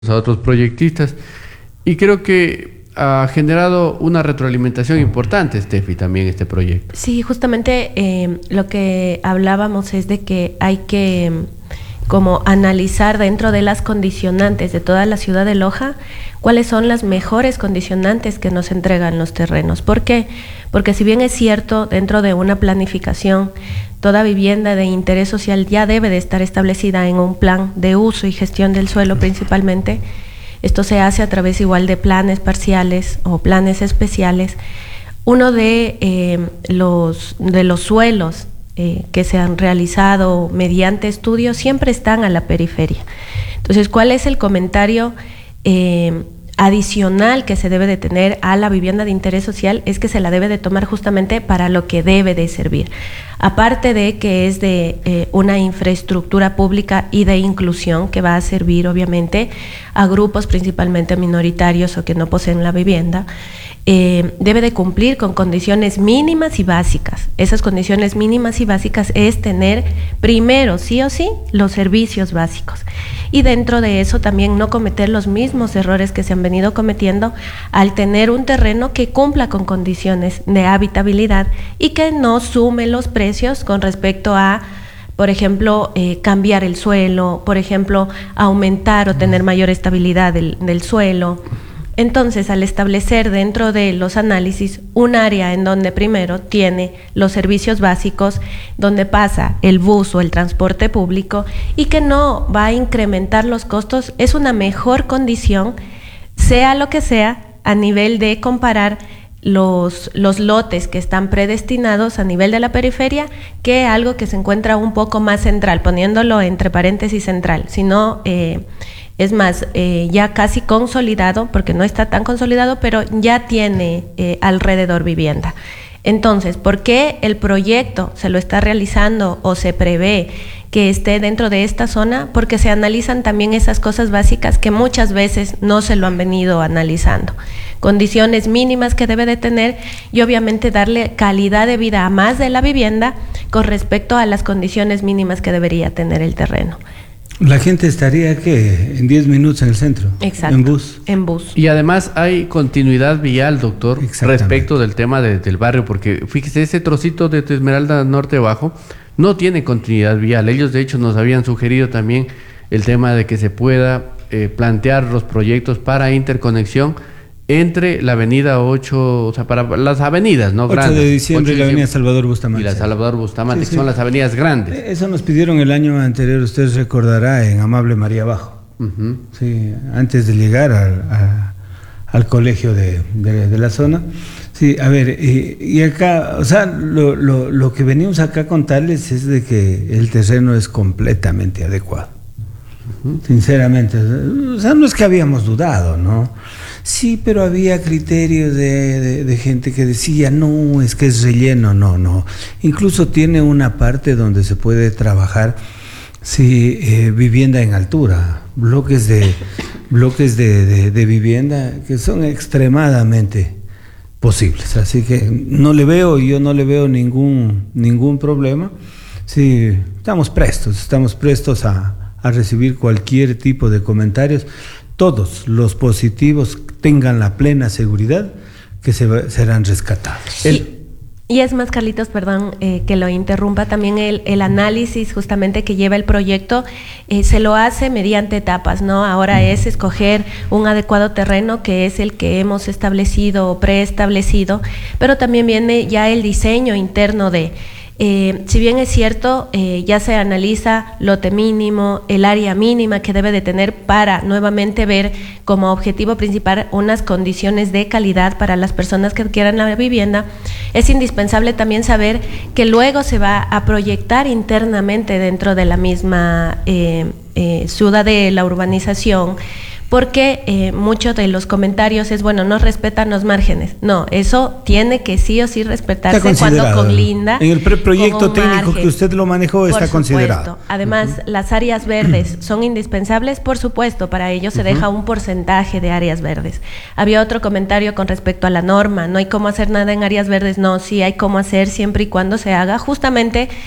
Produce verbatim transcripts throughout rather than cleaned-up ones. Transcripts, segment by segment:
a otros proyectistas y creo que ha generado una retroalimentación importante, Steffi, también este proyecto. Sí, justamente eh, lo que hablábamos es de que hay que como analizar dentro de las condicionantes de toda la ciudad de Loja cuáles son las mejores condicionantes que nos entregan los terrenos. ¿Por qué? Porque si bien es cierto, dentro de una planificación, toda vivienda de interés social ya debe de estar establecida en un plan de uso y gestión del suelo principalmente. Esto se hace a través igual de planes parciales o planes especiales. Uno de, eh, los, de los suelos eh, que se han realizado mediante estudios siempre están a la periferia. Entonces, ¿cuál es el comentario eh, adicional que se debe de tener a la vivienda de interés social? Es que se la debe de tomar justamente para lo que debe de servir. Aparte de que es de eh, una infraestructura pública y de inclusión que va a servir obviamente a grupos principalmente minoritarios o que no poseen la vivienda, eh, debe de cumplir con condiciones mínimas y básicas. Esas condiciones mínimas y básicas es tener primero, sí o sí, los servicios básicos. Y dentro de eso también no cometer los mismos errores que se han venido cometiendo al tener un terreno que cumpla con condiciones de habitabilidad y que no sume los precios con respecto a, por ejemplo, eh, cambiar el suelo, por ejemplo, aumentar o tener mayor estabilidad del, del suelo. Entonces, al establecer dentro de los análisis un área en donde primero tiene los servicios básicos, donde pasa el bus o el transporte público y que no va a incrementar los costos, es una mejor condición, sea lo que sea, a nivel de comparar los, los lotes que están predestinados a nivel de la periferia que algo que se encuentra un poco más central, poniéndolo entre paréntesis central, sino... Eh, Es más, eh, ya casi consolidado, porque no está tan consolidado, pero ya tiene eh, alrededor vivienda. Entonces, ¿por qué el proyecto se lo está realizando o se prevé que esté dentro de esta zona? Porque se analizan también esas cosas básicas que muchas veces no se lo han venido analizando. Condiciones mínimas que debe de tener y obviamente darle calidad de vida a más de la vivienda con respecto a las condiciones mínimas que debería tener el terreno. La gente estaría, ¿qué? En diez minutos en el centro. Exacto. En bus. En bus. Y además hay continuidad vial, doctor, respecto del tema de, del barrio, porque fíjese, ese trocito de Esmeralda Norte Bajo no tiene continuidad vial. Ellos, de hecho, nos habían sugerido también el tema de que se pueda eh, plantear los proyectos para interconexión entre la avenida ocho, o sea, para las avenidas, ¿no? ocho de diciembre y la avenida Salvador Bustamante. Y la Salvador Bustamante, sí, que son sí. las avenidas grandes. Eso nos pidieron el año anterior, usted recordará, en Amable María Abajo. Uh-huh. Sí, antes de llegar al, a, al colegio de, de, de la zona. Sí, a ver, y, y acá, o sea, lo, lo, lo que venimos acá a contarles es de que el terreno es completamente adecuado. Uh-huh. Sinceramente, o sea, no es que habíamos dudado, ¿no? Sí, pero había criterios de, de, de gente que decía, no, es que es relleno, no, no. Incluso tiene una parte donde se puede trabajar, sí, eh, vivienda en altura, bloques de bloques de, de, de vivienda que son extremadamente posibles. Así que no le veo, yo no le veo ningún, ningún problema. Sí, estamos prestos, estamos prestos a, a recibir cualquier tipo de comentarios. Todos los positivos tengan la plena seguridad que se, serán rescatados. El, y, y es más, Carlitos, perdón eh, que lo interrumpa, también el, el análisis justamente que lleva el proyecto eh, se lo hace mediante etapas, ¿no? Ahora mm. es escoger un adecuado terreno que es el que hemos establecido o preestablecido, pero también viene ya el diseño interno de... Eh, si bien es cierto, eh, ya se analiza lote mínimo, el área mínima que debe de tener para nuevamente ver como objetivo principal unas condiciones de calidad para las personas que adquieran la vivienda, es indispensable también saber que luego se va a proyectar internamente dentro de la misma eh, eh, ciudad de la urbanización, porque eh, muchos de los comentarios es, bueno, no respetan los márgenes. No, eso tiene que sí o sí respetarse cuando conlinda. En el preproyecto técnico que usted lo manejó está considerado. Además, uh-huh. las áreas verdes son indispensables, por supuesto, para ello se uh-huh. deja un porcentaje de áreas verdes. Había otro comentario con respecto a la norma, no hay cómo hacer nada en áreas verdes. No, sí hay cómo hacer siempre y cuando se haga justamente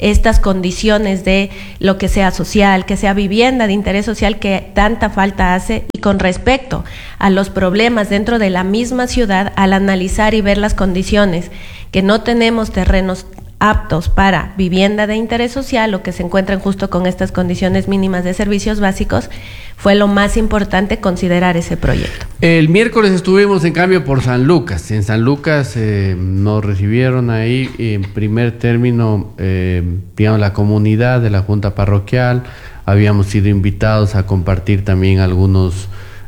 estas condiciones de lo que sea social, que sea vivienda de interés social que tanta falta hace, y con respecto a los problemas dentro de la misma ciudad, al analizar y ver las condiciones, que no tenemos terrenos aptos para vivienda de interés social o que se encuentran justo con estas condiciones mínimas de servicios básicos, fue lo más importante considerar ese proyecto. El miércoles estuvimos en cambio por San Lucas. En San Lucas eh, nos recibieron ahí en primer término, eh, digamos, la comunidad de la Junta Parroquial. Habíamos sido invitados a compartir también algunos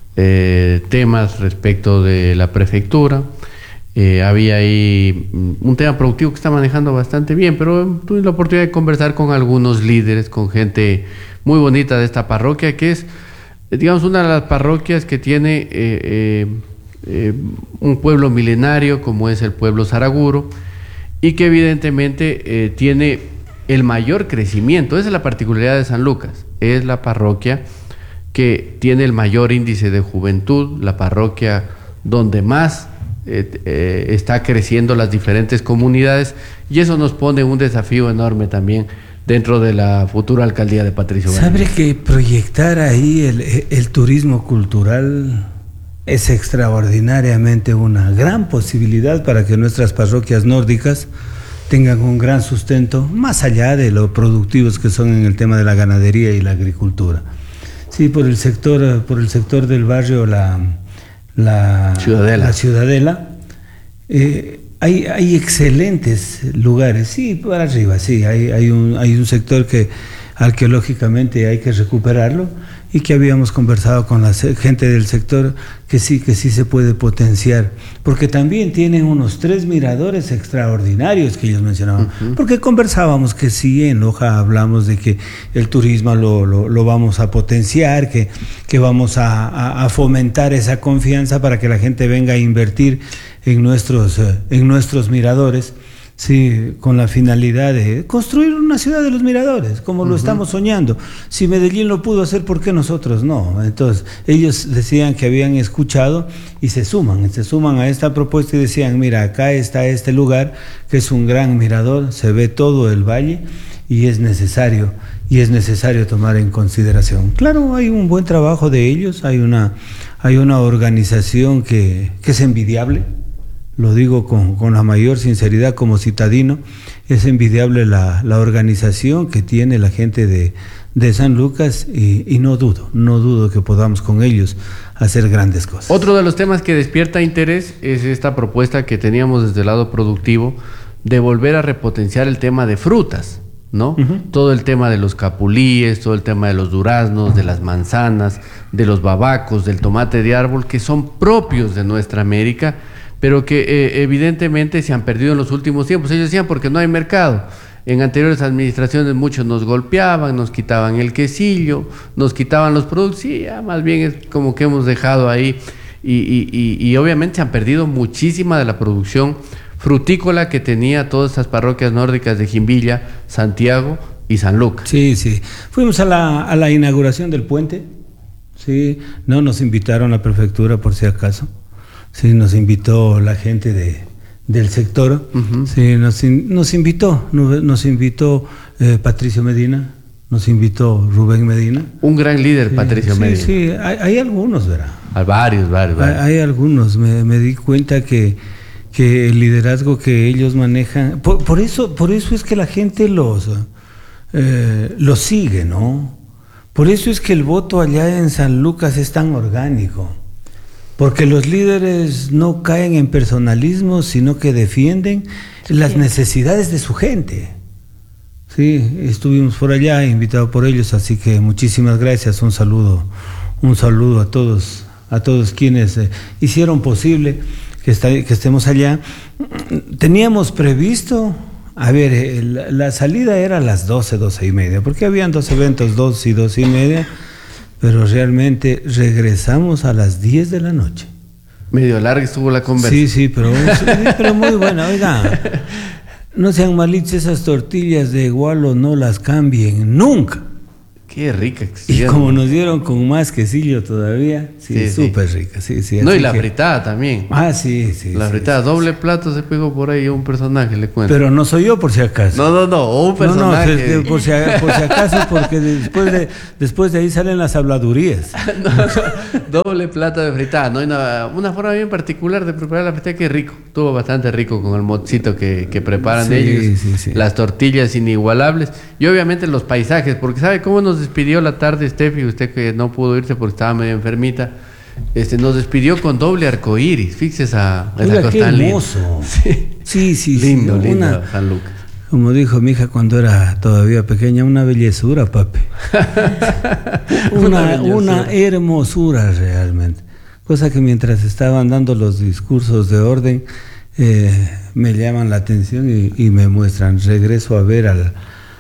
eh, temas respecto de la prefectura. Eh, había ahí un tema productivo que está manejando bastante bien, pero tuve la oportunidad de conversar con algunos líderes, con gente muy bonita de esta parroquia, que es, digamos, una de las parroquias que tiene eh, eh, eh, un pueblo milenario como es el pueblo Saraguro, y que evidentemente eh, tiene el mayor crecimiento. Esa es la particularidad de San Lucas, es la parroquia que tiene el mayor índice de juventud, la parroquia donde más Eh, eh, está creciendo las diferentes comunidades, y eso nos pone un desafío enorme también dentro de la futura alcaldía de Patricio Garín. ¿Sabe que proyectar ahí el, el turismo cultural es extraordinariamente una gran posibilidad para que nuestras parroquias nórdicas tengan un gran sustento, más allá de lo productivos que son en el tema de la ganadería y la agricultura? Sí, por el sector, por el sector del barrio La La Ciudadela, la ciudadela eh, hay, hay excelentes lugares, sí, para arriba, sí, hay, hay, un, hay un sector que arqueológicamente hay que recuperarlo, y que habíamos conversado con la gente del sector que sí, que sí se puede potenciar, porque también tienen unos tres miradores extraordinarios que ellos mencionaban, uh-huh. Porque conversábamos que sí, en Loja hablamos de que el turismo lo, lo, lo vamos a potenciar, que, que vamos a, a, a fomentar esa confianza para que la gente venga a invertir en nuestros, en nuestros miradores. Sí, con la finalidad de construir una ciudad de los miradores, como uh-huh. lo estamos soñando. Si Medellín lo pudo hacer, ¿por qué nosotros no? Entonces, ellos decían que habían escuchado y se suman, se suman a esta propuesta y decían, mira, acá está este lugar que es un gran mirador, se ve todo el valle y es necesario, y es necesario tomar en consideración. Claro, hay un buen trabajo de ellos, hay una, hay una organización que, que es envidiable. Lo digo con, con la mayor sinceridad como citadino, es envidiable la, la organización que tiene la gente de, de San Lucas, y, y no dudo, no dudo que podamos con ellos hacer grandes cosas. Otro de los temas que despierta interés es esta propuesta que teníamos desde el lado productivo de volver a repotenciar el tema de frutas, ¿no? Uh-huh. Todo el tema de los capulíes, todo el tema de los duraznos, uh-huh. de las manzanas, de los babacos, del tomate de árbol, que son propios de nuestra América, pero que eh, evidentemente se han perdido en los últimos tiempos. Ellos decían porque no hay mercado. En anteriores administraciones muchos nos golpeaban, nos quitaban el quesillo, nos quitaban los productos, sí, ya más bien es como que hemos dejado ahí, y, y, y, y obviamente se han perdido muchísima de la producción frutícola que tenía todas estas parroquias nórdicas de Jimbilla, Santiago y San Lucas. Sí, sí. Fuimos a la, a la inauguración del puente, sí, no nos invitaron a la prefectura por si acaso. Sí, nos invitó la gente de, del sector, uh-huh. sí, nos, nos invitó, nos invitó eh, Patricio Medina, nos invitó Rubén Medina. Un gran líder, sí, Patricio sí, Medina. Sí, hay, hay algunos, ¿verdad? Hay varios, varios, varios. Hay, hay algunos, me, me di cuenta que, que el liderazgo que ellos manejan, por, por, eso, por eso es que la gente los, eh, los sigue, ¿no? Por eso es que el voto allá en San Lucas es tan orgánico. Porque los líderes no caen en personalismo, sino que defienden las necesidades de su gente. Sí, estuvimos por allá, invitados por ellos, así que muchísimas gracias, un saludo, un saludo a todos, a todos quienes eh, hicieron posible que, está, que estemos allá. Teníamos previsto, a ver, el, la salida era a las doce, doce y media, porque habían dos eventos, dos y doce y media. Pero realmente regresamos a las diez de la noche. Medio larga estuvo la conversación. Sí, sí, pero, sí, pero muy buena. Oiga, no sean malitos, esas tortillas de gualo no las cambien nunca. Qué rica. Y como nos dieron con más quesillo todavía, sí, súper sí, sí. rica. Sí, sí, no, y que... la fritada también. Ah, sí, sí. La sí, fritada, sí, doble sí. plato se pegó por ahí un personaje, le cuento. Pero no soy yo por si acaso. No, no, no, un personaje. No, no, por si, por si acaso, porque después de, después de ahí salen las habladurías. no, no, doble plato de fritada, no hay una, una forma bien particular de preparar la fritada que es rico. Estuvo bastante rico con el mocito que, que preparan sí, ellos. Sí, sí. Las tortillas inigualables. Y obviamente los paisajes, porque ¿sabe cómo nos despidió la tarde Steffi? Usted que no pudo irse porque estaba medio enfermita. Este, nos despidió con doble arcoíris. Fíjese esa, esa cosa tan hermoso. Sí, sí, sí. Lindo, sí, lindo, una, San Lucas. Como dijo mi hija cuando era todavía pequeña, una bellezura, papi. una, una, bellezura. Una hermosura realmente. Cosa que mientras estaban dando los discursos de orden, eh, me llaman la atención y, y me muestran. Regreso a ver al,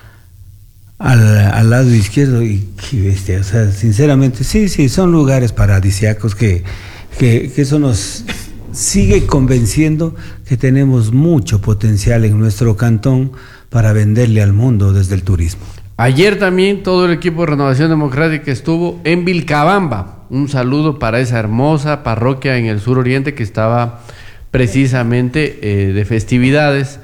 al, al lado izquierdo y qué bestia. O sea, sinceramente, sí, sí, son lugares paradisíacos que, que, que eso nos sigue convenciendo que tenemos mucho potencial en nuestro cantón para venderle al mundo desde el turismo. Ayer también todo el equipo de Renovación Democrática estuvo en Vilcabamba. Un saludo para esa hermosa parroquia en el sur oriente que estaba precisamente eh, de festividades.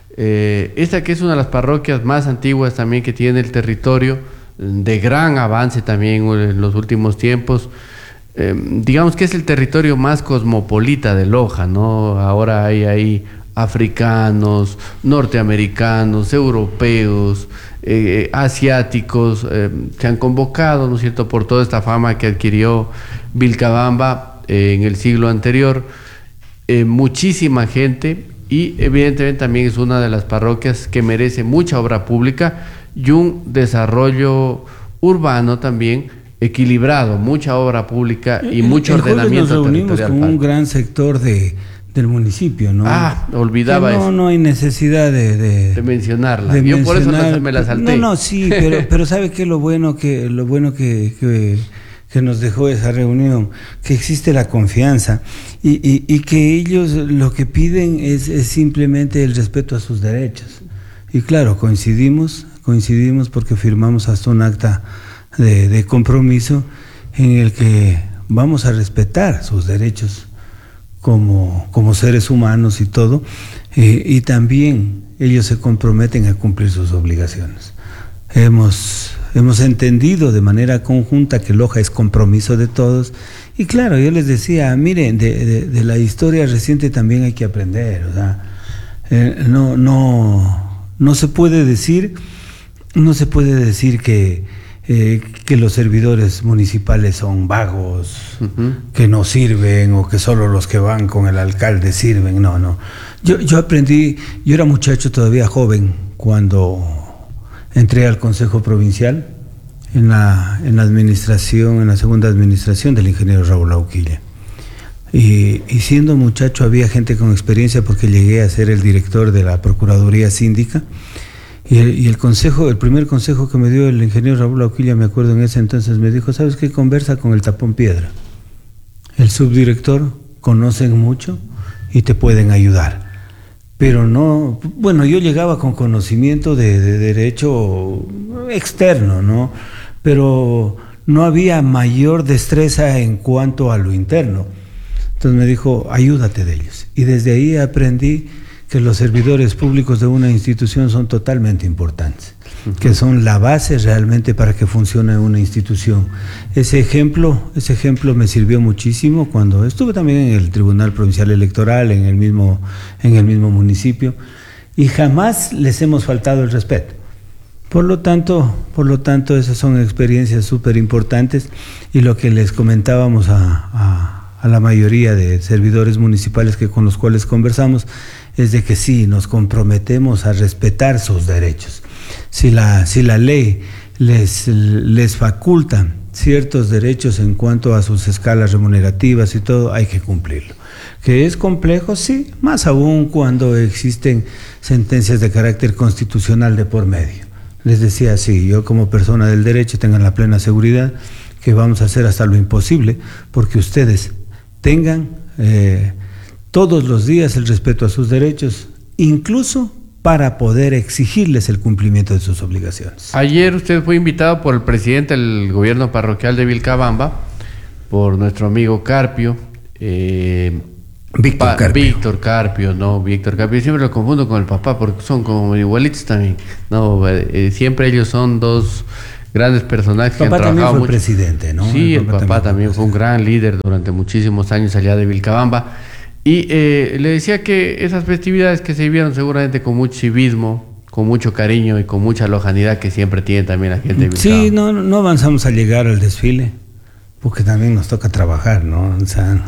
Eh, esta que es una de las parroquias más antiguas también que tiene el territorio, de gran avance también en los últimos tiempos. Eh, digamos que es el territorio más cosmopolita de Loja, ¿no? Ahora hay ahí africanos, norteamericanos, europeos, eh, asiáticos, eh, se han convocado, ¿no es cierto?, por toda esta fama que adquirió Vilcabamba eh, en el siglo anterior. Eh, muchísima gente, y evidentemente también es una de las parroquias que merece mucha obra pública y un desarrollo urbano también equilibrado, mucha obra pública y mucho el ordenamiento nos reunimos territorial. Con un gran sector de, del municipio, ¿no? Ah, olvidaba que no, eso. No hay necesidad de, de, de mencionarla. De Yo mencionar, por eso la, me la salté. No, no, sí, pero, pero ¿sabe qué? Lo bueno que, lo bueno que, que, que nos dejó esa reunión, que existe la confianza y, y, y que ellos lo que piden es, es simplemente el respeto a sus derechos. Y claro, coincidimos, coincidimos porque firmamos hasta un acta de, de compromiso en el que vamos a respetar sus derechos como, como seres humanos y todo, eh, y también ellos se comprometen a cumplir sus obligaciones. Hemos, hemos entendido de manera conjunta que Loja es compromiso de todos, y claro, yo les decía, miren, de, de, de la historia reciente también hay que aprender, o sea, eh, no, no, no se puede decir, no se puede decir que Eh, que los servidores municipales son vagos, uh-huh. que no sirven o que solo los que van con el alcalde sirven. No, no. Yo, yo aprendí, yo era muchacho todavía joven cuando entré al Consejo Provincial en la, en la administración, en la segunda administración del ingeniero Raúl Auquilla. Y, y siendo muchacho había gente con experiencia porque llegué a ser el director de la Procuraduría Síndica. Y el, y el consejo, el primer consejo que me dio el ingeniero Raúl Auquilla, me acuerdo en ese entonces, me dijo, ¿sabes qué? Conversa con el Tapón Piedra. El subdirector, conocen mucho y te pueden ayudar. Pero no, bueno, yo llegaba con conocimiento de, de derecho externo, ¿no? Pero no había mayor destreza en cuanto a lo interno. Entonces me dijo, ayúdate de ellos. Y desde ahí aprendí que los servidores públicos de una institución son totalmente importantes, uh-huh. que son la base realmente para que funcione una institución. Ese ejemplo, ese ejemplo me sirvió muchísimo cuando estuve también en el Tribunal Provincial Electoral, en el mismo, en el mismo municipio, y jamás les hemos faltado el respeto. Por lo tanto, por lo tanto, esas son experiencias súper importantes, y lo que les comentábamos a, a, a la mayoría de servidores municipales que con los cuales conversamos, es de que sí, nos comprometemos a respetar sus derechos. Si la, si la ley les, les faculta ciertos derechos en cuanto a sus escalas remunerativas y todo, hay que cumplirlo. ¿Que es complejo? Sí, más aún cuando existen sentencias de carácter constitucional de por medio. Les decía, sí, yo como persona del derecho tengan la plena seguridad que vamos a hacer hasta lo imposible porque ustedes tengan... Eh, todos los días el respeto a sus derechos, incluso para poder exigirles el cumplimiento de sus obligaciones. Ayer usted fue invitado por el presidente del gobierno parroquial de Vilcabamba, por nuestro amigo Carpio, eh, Víctor pa, Carpio. Víctor Carpio, no, Víctor Carpio, siempre lo confundo con el papá porque son como igualitos también. No, eh, siempre ellos son dos grandes personajes que han trabajado mucho. Papá también fue presidente, ¿no? Sí, el, el papá, papá también, también fue un gran líder durante muchísimos años allá de Vilcabamba. Y eh, le decía que esas festividades que se vivieron seguramente con mucho civismo, con mucho cariño y con mucha lojanidad que siempre tiene también la gente de Vilcabamba. Sí, no, no avanzamos a llegar al desfile, porque también nos toca trabajar, ¿no? O sea,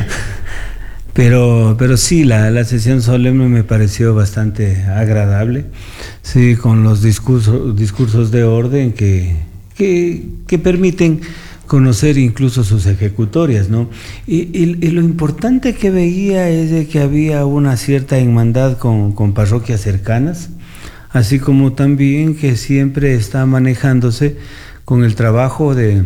pero, pero sí, la, la sesión solemne me pareció bastante agradable, sí, con los discursos, discursos de orden que, que, que permiten conocer incluso sus ejecutorias, ¿no? Y, y, y lo importante que veía es de que había una cierta hermandad con, con parroquias cercanas, así como también que siempre está manejándose con el trabajo de,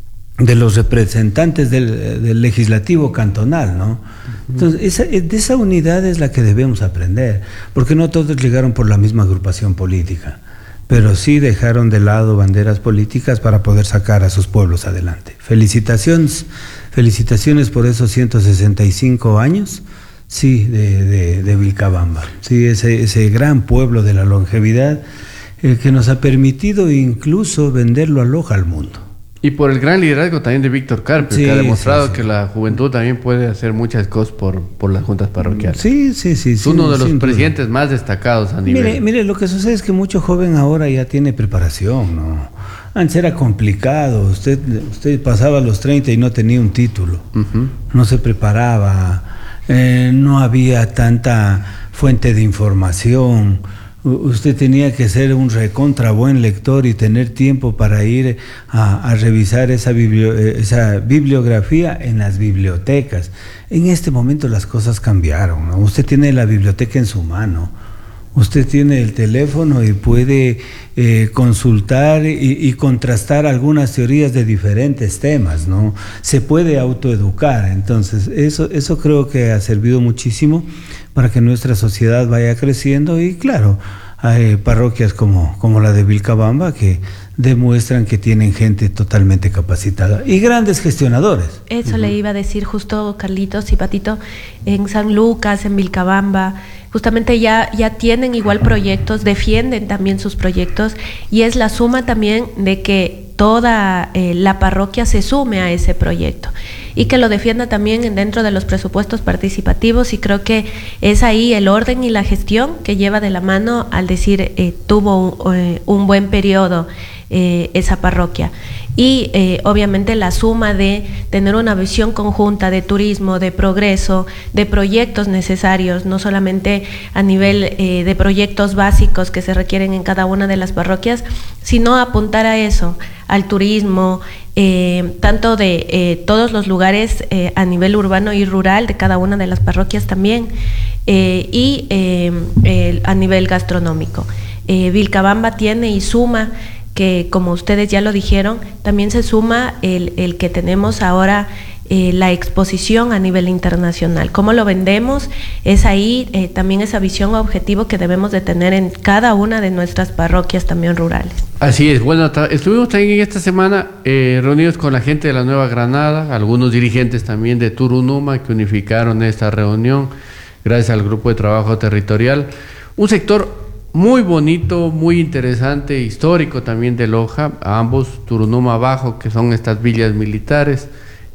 de los representantes del, del legislativo cantonal, ¿no? Entonces, esa, de esa unidad es la que debemos aprender, porque no todos llegaron por la misma agrupación política, pero sí dejaron de lado banderas políticas para poder sacar a sus pueblos adelante. Felicitaciones, felicitaciones por esos ciento sesenta y cinco años, sí, de, de, de Vilcabamba, sí, ese, ese gran pueblo de la longevidad, eh, que nos ha permitido incluso venderlo a Loja al mundo. Y por el gran liderazgo también de Víctor Carpio, sí, que ha demostrado sí, sí. que la juventud también puede hacer muchas cosas por, por las juntas parroquiales. Sí, sí, sí. Es uno de los presidentes duda. más destacados a nivel. Mire, mire, lo que sucede es que mucho joven ahora ya tiene preparación, ¿no? Antes era complicado, usted, usted pasaba los treinta y no tenía un título, uh-huh. no se preparaba, eh, no había tanta fuente de información. Usted tenía que ser un recontra buen lector y tener tiempo para ir a, a revisar esa, biblio, esa bibliografía en las bibliotecas. En este momento las cosas cambiaron, ¿no? Usted tiene la biblioteca en su mano, usted tiene el teléfono y puede eh, consultar y, y contrastar algunas teorías de diferentes temas, ¿no? Se puede autoeducar, entonces eso, eso creo que ha servido muchísimo para que nuestra sociedad vaya creciendo y claro, hay parroquias como, como la de Vilcabamba que demuestran que tienen gente totalmente capacitada y grandes gestionadores. Eso uh-huh. le iba a decir justo Carlitos y Patito, en San Lucas, en Vilcabamba, justamente ya, ya tienen igual proyectos, defienden también sus proyectos y es la suma también de que toda eh, la parroquia se sume a ese proyecto y que lo defienda también dentro de los presupuestos participativos, y creo que es ahí el orden y la gestión que lleva de la mano al decir eh, tuvo un, eh, un buen periodo eh, esa parroquia. Y eh, obviamente la suma de tener una visión conjunta de turismo, de progreso, de proyectos necesarios, no solamente a nivel eh, de proyectos básicos que se requieren en cada una de las parroquias, sino apuntar a eso, al turismo, eh, tanto de eh, todos los lugares eh, a nivel urbano y rural de cada una de las parroquias también, eh, y eh, eh, a nivel gastronómico. Eh, Vilcabamba tiene y suma que, como ustedes ya lo dijeron, también se suma el, el que tenemos ahora eh, la exposición a nivel internacional. ¿Cómo lo vendemos? Es ahí eh, también esa visión objetivo que debemos de tener en cada una de nuestras parroquias también rurales. Así es. Bueno, estuvimos también esta semana eh, reunidos con la gente de la Nueva Granada, algunos dirigentes también de Turunuma que unificaron esta reunión gracias al grupo de trabajo territorial. Un sector muy bonito, muy interesante, histórico también de Loja, a ambos, Turunuma abajo, que son estas villas militares,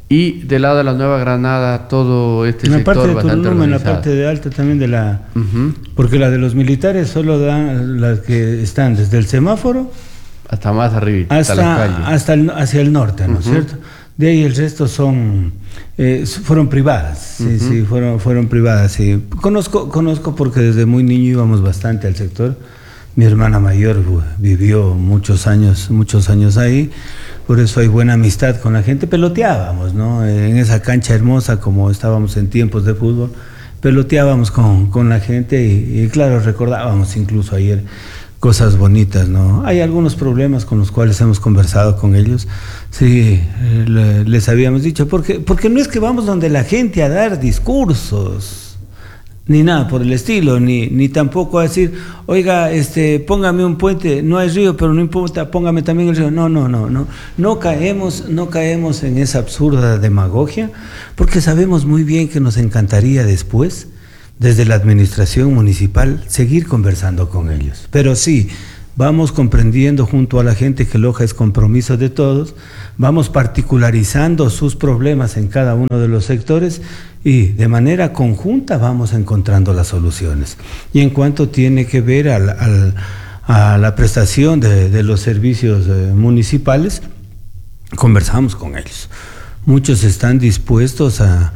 y del lado de la Nueva Granada, todo este en sector parte de bastante Turunuma, organizado. en la parte de alta también de la... Uh-huh. Porque la de los militares solo dan las que están desde el semáforo hasta más arriba, hasta, hasta la calle. Hasta el, hacia el norte, ¿no es uh-huh. cierto? De ahí el resto son eh, fueron privadas, sí, uh-huh. sí, fueron fueron privadas, sí. Conozco conozco porque desde muy niño íbamos bastante al sector. Mi hermana mayor vivió muchos años, muchos años ahí, por eso hay buena amistad con la gente. Peloteábamos, ¿no? En esa cancha hermosa, como estábamos en tiempos de fútbol, peloteábamos con, con la gente y, y claro, recordábamos incluso ayer cosas bonitas, ¿no? Hay algunos problemas con los cuales hemos conversado con ellos, sí, le, les habíamos dicho, porque, porque no es que vamos donde la gente a dar discursos, ni nada por el estilo, ni, ni tampoco a decir, oiga, este, póngame un puente, no hay río, pero no importa, póngame también el río. No, no, no, no, no caemos, no caemos en esa absurda demagogia, porque sabemos muy bien que nos encantaría después, desde la administración municipal, seguir conversando con ellos. Pero sí, vamos comprendiendo junto a la gente que Loja es compromiso de todos, vamos particularizando sus problemas en cada uno de los sectores y de manera conjunta vamos encontrando las soluciones. Y en cuanto tiene que ver al, al, a la prestación de, de los servicios eh, municipales, conversamos con ellos. Muchos están dispuestos a,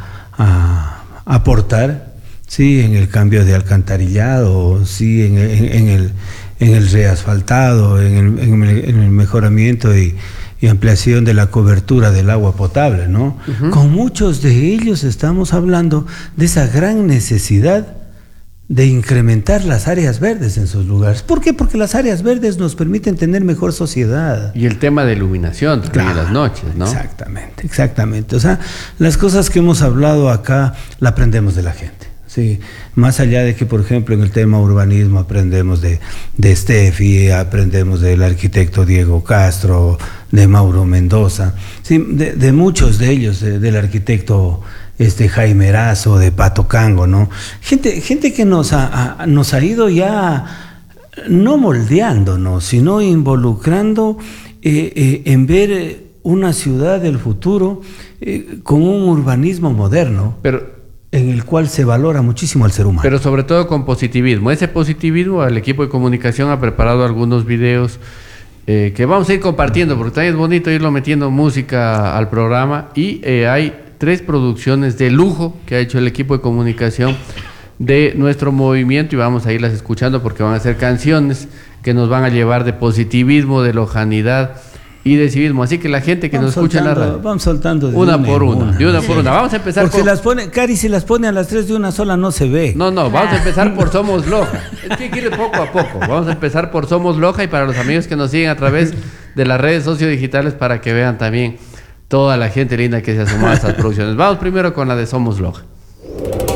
a aportar, sí, en el cambio de alcantarillado, sí, en, en, en el en el reasfaltado, en el, en el, en el mejoramiento y, y ampliación de la cobertura del agua potable, ¿no? Uh-huh. Con muchos de ellos estamos hablando de esa gran necesidad de incrementar las áreas verdes en sus lugares. ¿Por qué? Porque las áreas verdes nos permiten tener mejor sociedad. Y el tema de iluminación también, claro, en las noches, ¿no? Exactamente, exactamente. O sea, las cosas que hemos hablado acá la aprendemos de la gente. Sí, más allá de que, por ejemplo, en el tema urbanismo aprendemos de, de Steffi, aprendemos del arquitecto Diego Castro, de Mauro Mendoza, sí, de, de muchos de ellos, de, del arquitecto este Jaime Erazo, de Pato Cango, ¿no? Gente, gente que nos ha, a, nos ha ido ya no moldeándonos, sino involucrando eh, eh, en ver una ciudad del futuro eh, con un urbanismo moderno. Pero en el cual se valora muchísimo al ser humano. Pero sobre todo con positivismo. Ese positivismo, el equipo de comunicación ha preparado algunos videos eh, que vamos a ir compartiendo, porque también es bonito irlo metiendo música al programa. Y eh, hay tres producciones de lujo que ha hecho el equipo de comunicación de nuestro movimiento y vamos a irlas escuchando porque van a ser canciones que nos van a llevar de positivismo, de lojanidad y de civismo, así que la gente que vamos nos escucha en la radio, vamos soltando de una, una por una, una, de una por una. Vamos a empezar porque por... las pone, Cari, si las pone a las tres de una sola no se ve. No, no, vamos a empezar por Somos Loja. Es que quiere poco a poco. Vamos a empezar por Somos Loja y para los amigos que nos siguen a través de las redes sociodigitales para que vean también toda la gente linda que se ha sumado a estas producciones. Vamos primero con la de Somos Loja.